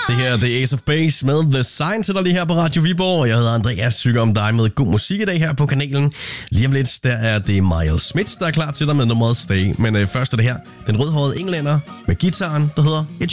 Det her det er Ace of Base med The Sign til dig lige her på Radio Viborg. Jeg hedder Andreas Sykker om dig med god musik i dag her på kanalen. Lige om lidt, der er det Miles Smith, der er klar til dig med nummeret Stay. Men først er det her, den rødhårede englænder med gitaren, der hedder